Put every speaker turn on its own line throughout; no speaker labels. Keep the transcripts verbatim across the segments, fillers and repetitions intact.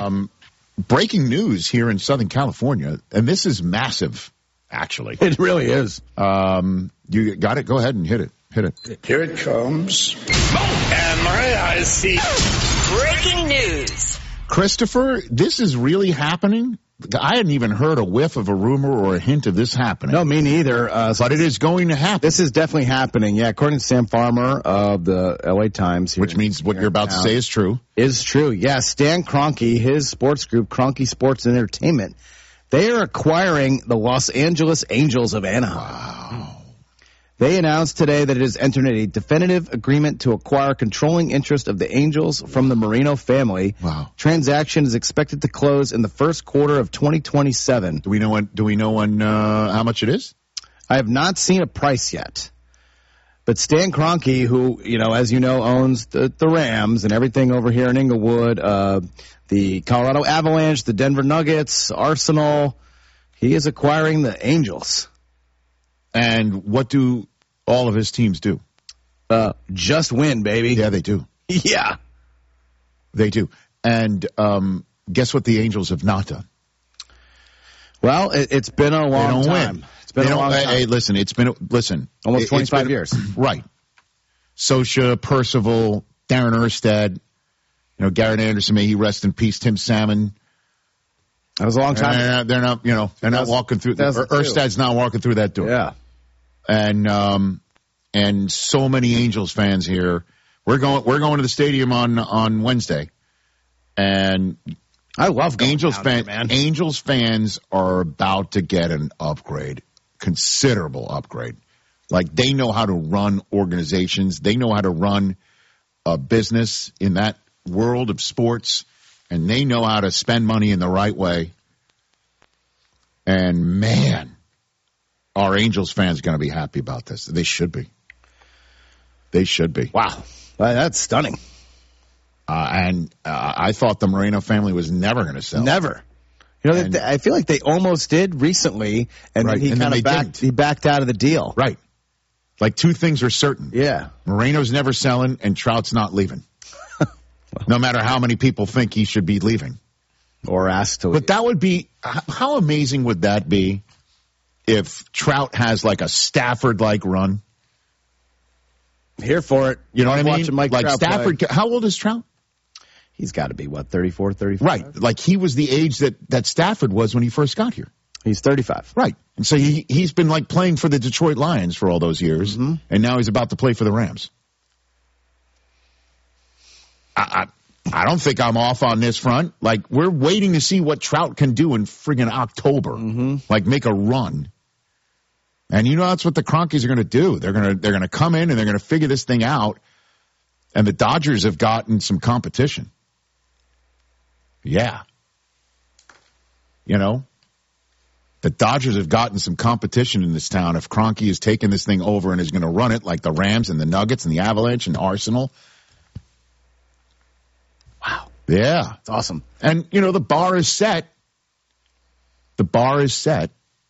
Um, breaking news here in Southern California, and this is massive, actually.
It really is.
Um, you got it? Go ahead and hit it. Hit it.
Here it comes. And my eyes see.
Breaking news.
Christopher, this is really happening? I hadn't even heard a whiff of a rumor or a hint of this happening.
No, me neither. Uh,
but it is going to happen.
This is definitely happening. Yeah, according to Sam Farmer of the L A Times.
Which means what you're about to say is true.
Is true. Yeah, Stan Kroenke, his sports group, Kroenke Sports and Entertainment, they are acquiring the Los Angeles Angels of Anaheim.
Wow.
They announced today that it has entered a definitive agreement to acquire controlling interest of the Angels from the Marino family.
Wow.
Transaction is expected to close in the first quarter of twenty twenty-seven.
Do we know when, do we know when, uh, how much it is?
I have not seen a price yet. But Stan Kroenke, who, you know, as you know, owns the, the Rams and everything over here in Inglewood, uh, the Colorado Avalanche, the Denver Nuggets, Arsenal, he is acquiring the Angels.
And what do all of his teams do?
Uh, just win, baby.
Yeah, they do.
Yeah.
They do. And um, guess what the Angels have not done?
Well, it, it's been a long
they don't
time.
Win.
It's been
they
a long
hey,
time.
Hey, listen, it's been, listen.
Almost
it,
twenty-five
been,
years.
Right. Socha, Percival, Darren Erstad, you know, Garrett Anderson, may he rest in peace, Tim Salmon.
That was a long time.
They're not, they're not you know, they're not walking through, Erstad's not walking through that door.
Yeah.
And um, and so many Angels fans here. We're going we're going to the stadium on, on Wednesday, and
I love going
Angels
down
fans.
there, man.
Angels fans are about to get an upgrade, considerable upgrade. Like they know how to run organizations. They know how to run a business in that world of sports, and they know how to spend money in the right way. And man. Our Angels fans are going to be happy about this. They should be. They should be.
Wow. Well, that's stunning.
Uh, and uh, I thought the Moreno family was never going to sell.
Never. You know,
And,
they, I feel like they almost did recently, and
Right,
then he
and then
kind of
they
backed.
didn't.
He backed out of the deal.
Right. Like two things are certain.
Yeah.
Moreno's never selling, and Trout's not leaving. No matter how many people think he should be leaving.
Or asked to leave.
But that would be, how amazing would that be if Trout has like a Stafford-like run?
Here for it.
You know what I mean?
Watching Mike
like
Trout
Stafford,
play.
how old is Trout?
He's got to be, what, thirty-four, thirty-five?
Right. Like he was the age that, that Stafford was when he first got here.
He's thirty-five.
Right. And so he, he's been like playing for the Detroit Lions for all those years,
mm-hmm.
and now he's about to play for the Rams. I, I, I don't think I'm off on this front. Like, we're waiting to see what Trout can do in friggin' October.
Mm-hmm.
Like, make a run. And you know that's what the Kroenkes are going to do. They're going to they're going to come in and they're going to figure this thing out. And the Dodgers have gotten some competition. Yeah. You know? The Dodgers have gotten some competition in this town. If Kroenke is taking this thing over and is going to run it like the Rams and the Nuggets and the Avalanche and Arsenal.
Wow.
Yeah.
It's awesome.
And, you know, the bar is set. The bar is set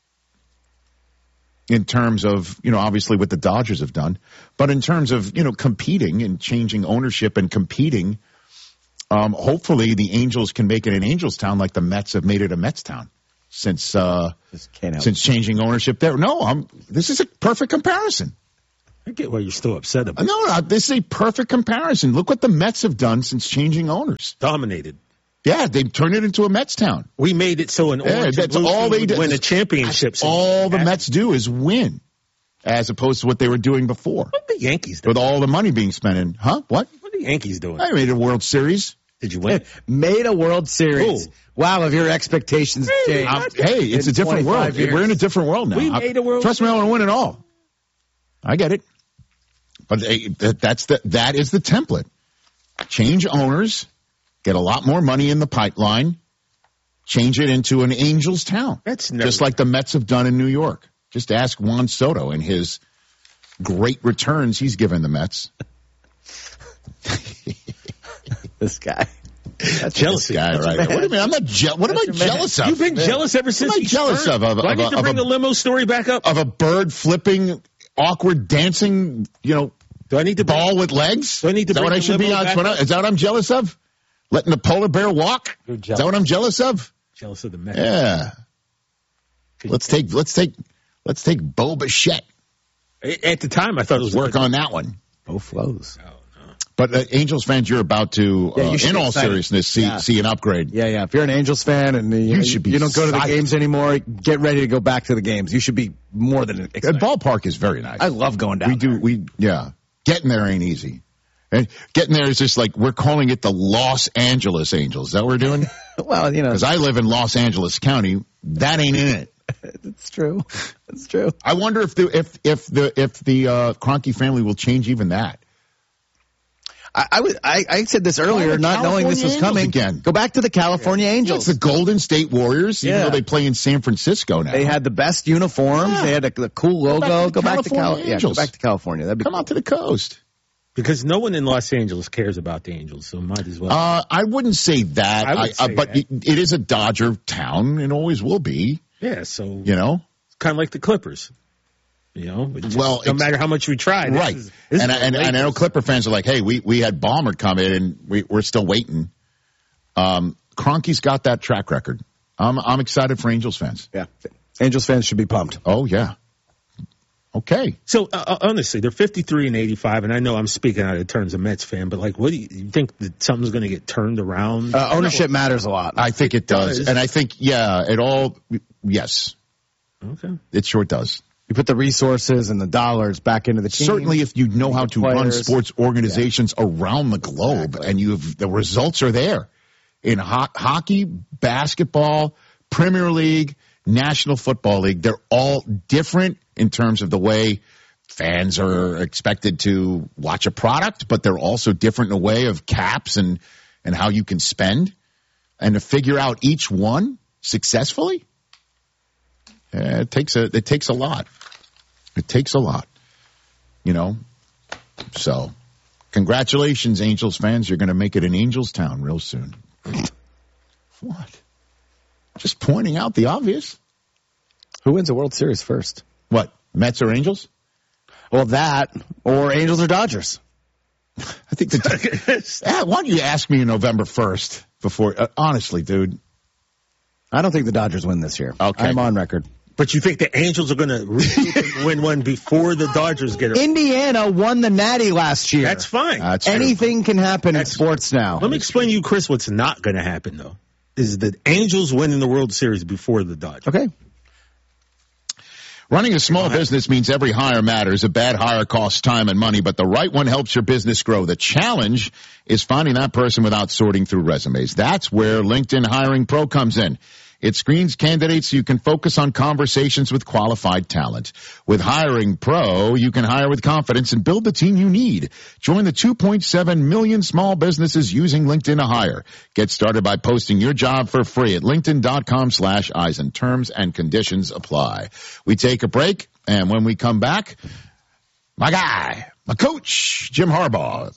in terms of, you know, obviously what the Dodgers have done. But in terms of, you know, competing and changing ownership and competing, um, hopefully the Angels can make it an Angels town like the Mets have made it a Mets town. Since uh, since changing ownership there. No, I'm, this is a perfect comparison.
I get why you're still upset about it.
No, no, this is a perfect comparison. Look what the Mets have done since changing owners.
Dominated.
Yeah, they've turned it into a Mets town.
We made it so an
yeah,
orange
that's
and blue
all they
would
do.
win a championship.
All the Mets do is win, as opposed to what they were doing before.
What the Yankees doing?
With all the money being spent in. Huh? What?
What are the Yankees doing?
I made a World Series.
Did you win?
Made a World Series.
Ooh.
Wow, have your expectations
Hey,
changed?
Hey, it's a different world.
years.
We're in a different world now.
We made a World
Trust me, I want to win it all. I get it. But hey, that, that's the, that is the template. Change owners, get a lot more money in the pipeline, change it into an Angels town.
That's never,
just like the Mets have done in New York. Just ask Juan Soto and his great returns he's given the Mets.
This guy.
That's jealousy.
Guy, right? What do you mean? I'm not je- What am I jealous of?
You've been
Man.
jealous ever since.
What am I
he
jealous
started?
of? Of,
Do I
of,
need
of,
to bring
of
the limo story back up?
Of a bird flipping, awkward dancing, you know,
Do I need to
ball
bring,
with legs?
Do I need to
Is that
bring
what I
the
should be
limo
on?
back
What I,
up?
is that what I'm jealous of? Letting the polar bear walk?
You're
Is
jealous.
that what I'm jealous of?
Jealous of the Mets.
Yeah. Let's take let's take let's take Bo Bichette.
At the time, I thought it was
Work
good.
on that one.
Bo flows.
Oh, no.
But uh, Angels fans, you're about to,
Yeah,
uh,
you should
in
be
all
excited.
seriousness, see
Yeah.
see an upgrade.
Yeah, yeah. If you're an Angels fan and you,
You should be
you don't go to the
psyched.
games anymore, get ready to go back to the games. You should be more than
The
excited.
ballpark is very nice.
I love going down
we do
there.
we yeah. Getting there ain't easy. And getting there is just like we're calling it the Los Angeles Angels. Is that what we're doing?
Well, you know,
Because I live in Los Angeles County. That ain't in it.
it's true. It's true.
I wonder if the if if the if the uh, Kroenke family will change even that.
I, I, was, I, I said this earlier,
the
not knowing this was
California
coming.
Angels again.
Go back to the California
It's
Angels.
the Golden State Warriors, even
Yeah.
though they play in San Francisco now.
They had the best uniforms.
Yeah.
They had a, the cool
Go back to
logo.
the
Go back to Cal-
California
yeah, go
Angels.
back to California. That'd be
Come out to the coast.
Because no one in Los Angeles cares about the Angels, so might as well.
Uh, I wouldn't say that,
I would
uh,
say
but
that.
It, it is a Dodger town and always will be.
yeah, so
You know,
it's kind of like the Clippers. You know, it just-
Well,
no
it's-
matter how much we try. This
right?
is- this
and
is
I, and,
outrageous.
and I know Clipper fans are like, "Hey, we we had Ballmer come in and we, we're still waiting." Um, Kroenke's got that track record. I'm I'm excited for Angels fans.
yeah. Angels fans should be pumped.
Oh yeah. Okay.
So uh, honestly, they're fifty-three and eighty-five, and I know I'm speaking out of terms of Mets fan, but like, what do you, you think that something's going to get turned around?
Uh, ownership matters a lot.
I think it does,
does.
and I think yeah, it all yes,
Okay.
it sure does.
You put the resources and the dollars back into the team.
Certainly, if you know how to run
players.
sports organizations around the globe, and you have the results are there in ho- hockey, basketball, Premier League, National Football League. They're all different in terms of the way fans are expected to watch a product, but they're also different in a way of caps and and how you can spend, and to figure out each one successfully. Uh, it takes a it takes a lot. It takes a lot, you know. So, congratulations, Angels fans! You're going to make it an Angels town real soon. What? Just pointing out the obvious.
Who wins the World Series first?
What? Mets or Angels?
Well, that or Angels or Dodgers.
I think the. Ah, why don't you ask me November first before? Uh, honestly, dude.
I don't think the Dodgers win this year.
Okay.
I'm on record.
But you think the Angels are going to win one before the Dodgers get it?
Indiana won the Natty last year.
That's fine.
That's true.
Anything can happen
That's-
in sports now.
Let me explain to you, Chris, what's not going to happen, though, is the Angels winning the World Series before the Dodgers.
Okay.
Running a small business means every hire matters. A bad hire costs time and money, but the right one helps your business grow. The challenge is finding that person without sorting through resumes. That's where LinkedIn Hiring Pro comes in. It screens candidates so you can focus on conversations with qualified talent. With Hiring Pro, you can hire with confidence and build the team you need. Join the two point seven million small businesses using LinkedIn to hire. Get started by posting your job for free at linkedin.com slash Eisen. Terms and conditions apply. We take a break, and when we come back, my guy, my coach, Jim Harbaugh.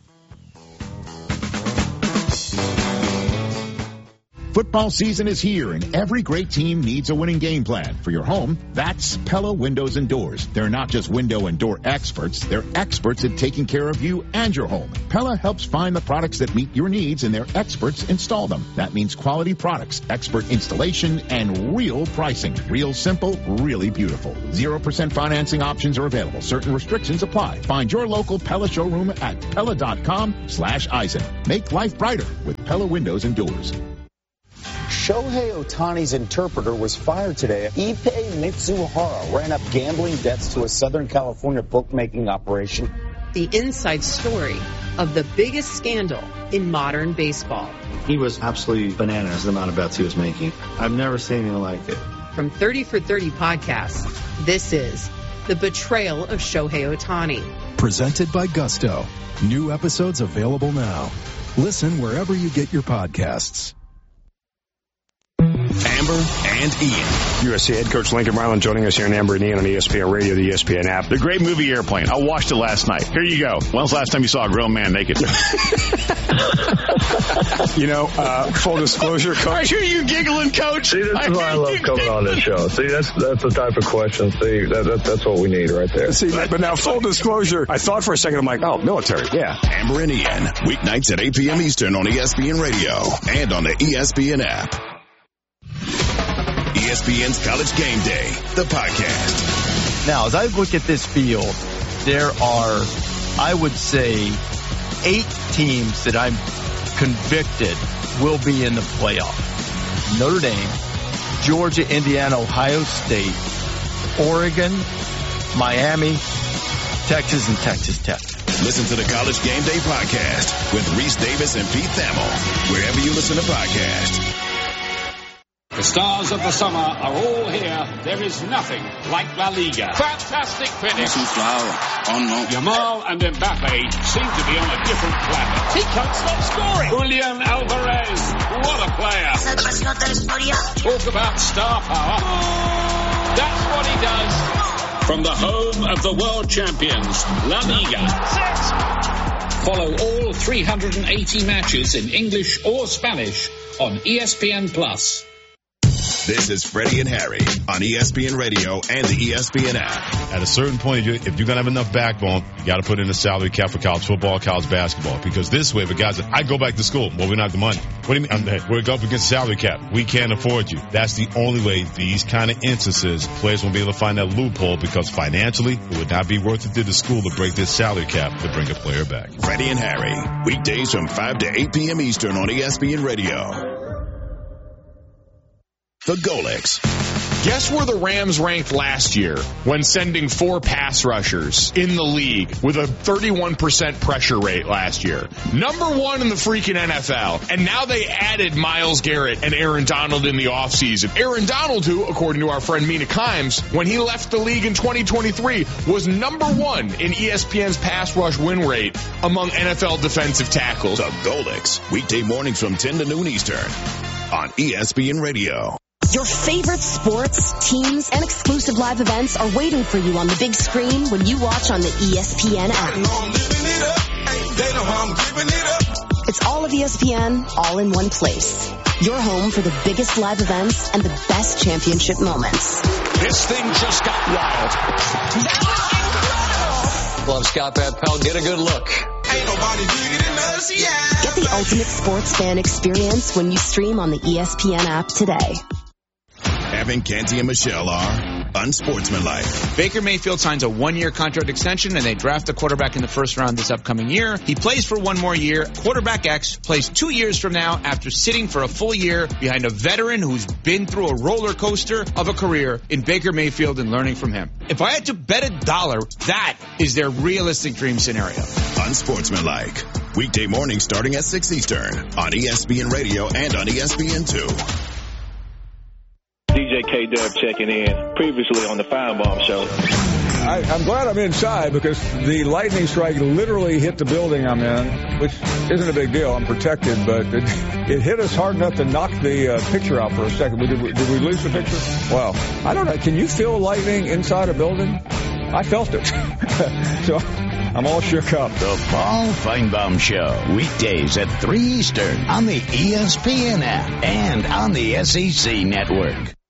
Football season is here, and every great team needs a winning game plan. For your home, that's Pella Windows and Doors. They're not just window and door experts. They're experts at taking care of you and your home. Pella helps find the products that meet your needs, and their experts install them. That means quality products, expert installation, and real pricing. Real simple, really beautiful. zero percent financing options are available. Certain restrictions apply. Find your local Pella showroom at Pella.com slash Eisen. Make life brighter with Pella Windows and Doors.
Shohei Ohtani's interpreter was fired today. Ippei Mitsuhara ran up gambling debts to a Southern California bookmaking operation.
The inside story of the biggest scandal in modern baseball.
He was absolutely bananas, the amount of bets he was making. I've never seen anything like it.
From thirty for thirty podcasts, this is The Betrayal of Shohei Ohtani.
Presented by Gusto. New episodes available now. Listen wherever you get your podcasts.
Amber and Ian. U S C head coach Lincoln Marlin joining us here in Amber and Ian on E S P N Radio, the E S P N app.
The great movie Airplane. I watched it last night. Here you go. When's the last time you saw a grown man naked?
You know, uh, full disclosure, Coach.
I hear you giggling, Coach.
See, this is why I love coming on this show. See, that's that's the type of question. See, that, that, that's what we need right there.
See, but now, full disclosure, I thought for a second, I'm like, oh, military, yeah.
Amber and Ian, weeknights at eight p.m. Eastern on E S P N Radio and on the E S P N app. E S P N's College Game Day, the podcast.
Now, as I look at this field, there are, I would say, eight teams that I'm convicted will be in the playoff. Notre Dame, Georgia, Indiana, Ohio State, Oregon, Miami, Texas, and Texas Tech.
Listen to the College Game Day podcast with Reese Davis and Pete Thamel, wherever you listen to podcasts.
The stars of the summer are all here. There is nothing like La Liga. Fantastic finish. Yamal and Mbappe seem to be on a different planet. He can't stop scoring. Julian Alvarez, what a player. Talk about star power. That's what he does. From the home of the world champions, La Liga. Follow all three hundred eighty matches in English or Spanish on E S P N Plus.
This is Freddie and Harry on E S P N Radio and the E S P N app.
At a certain point, if you're going to have enough backbone, you got to put in a salary cap for college football, college basketball. Because this way, if a guy's like, I go back to school, well, we don't have the money. What do you mean? I'm, we're up against salary cap. We can't afford you. That's the only way these kind of instances, players won't be able to find that loophole because financially, it would not be worth it to the school to break this salary cap to bring a player back.
Freddie and Harry, weekdays from five to eight p.m. Eastern on E S P N Radio. The Golix.
Guess where the Rams ranked last year when sending four pass rushers in the league with a thirty-one percent pressure rate last year? Number one in the freaking N F L. And now they added Myles Garrett and Aaron Donald in the offseason. Aaron Donald, who, according to our friend Mina Kimes, when he left the league in twenty twenty-three, was number one in E S P N's pass rush win rate among N F L defensive tackles.
The Golix. Weekday mornings from ten to noon Eastern on E S P N Radio.
Your favorite sports, teams, and exclusive live events are waiting for you on the big screen when you watch on the E S P N app. It's all of E S P N, all in one place. Your home for the biggest live events and the best championship moments.
This thing just got wild.
Love Scott Van Pelt. Get a good look.
Ain't nobody bigger than us, yeah. Get the ultimate sports fan experience when you stream on the E S P N app today.
Evan, Canty, and Michelle are unsportsmanlike.
Baker Mayfield signs a one-year contract extension, and they draft a quarterback in the first round this upcoming year. He plays for one more year. Quarterback X plays two years from now after sitting for a full year behind a veteran who's been through a roller coaster of a career in Baker Mayfield and learning from him. If I had to bet a dollar, that is their realistic dream scenario.
Unsportsmanlike. Weekday mornings starting at six Eastern on E S P N Radio and on E S P N two.
D J K-Dub checking in, previously on the Firebomb Show.
I, I'm glad I'm inside because the lightning strike literally hit the building I'm in, which isn't a big deal. I'm protected, but it, it hit us hard enough to knock the uh, picture out for a second. Did we, did we lose the picture? Wow. I don't know. Can you feel lightning inside a building? I felt it. So I'm all shook up.
The Paul Feinbaum Show, weekdays at three Eastern on the E S P N app and on the S E C network.